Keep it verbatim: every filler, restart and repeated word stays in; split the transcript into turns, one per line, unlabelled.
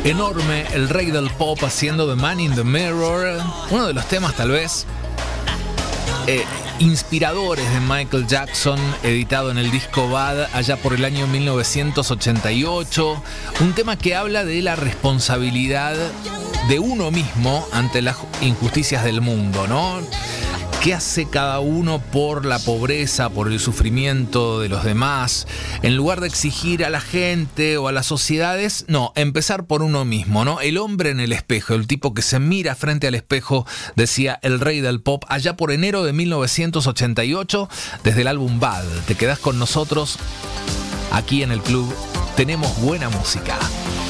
enorme, el rey del pop haciendo The Man in the Mirror, uno de los temas tal vez eh, inspiradores de Michael Jackson, editado en el disco Bad allá por el año mil novecientos ochenta y ocho, un tema que habla de la responsabilidad de uno mismo ante las injusticias del mundo, ¿no? ¿Qué hace cada uno por la pobreza, por el sufrimiento de los demás? En lugar de exigir a la gente o a las sociedades, no, empezar por uno mismo, ¿no? El hombre en el espejo, el tipo que se mira frente al espejo, decía el rey del pop, allá por enero de mil novecientos ochenta y ocho, desde el álbum Bad. Te quedás con nosotros aquí en el club. Tenemos buena música.